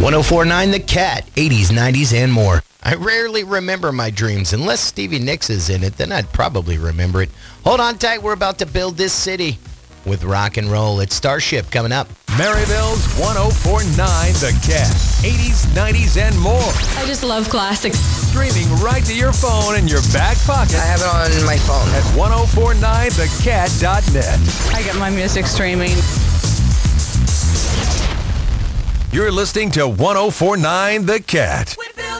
1049 The Cat, 80s, 90s, and more. I rarely remember my dreams. Unless Stevie Nicks is in it, then I'd probably remember it. Hold on tight. We're about to build this city with rock and roll. It's Starship coming up. Maryville's 1049 The Cat, 80s, 90s, and more. I just love classics. Streaming right to your phone in your back pocket. I have it on my phone. At 1049thecat.net. I get my music streaming. You're listening to 1049 The Cat.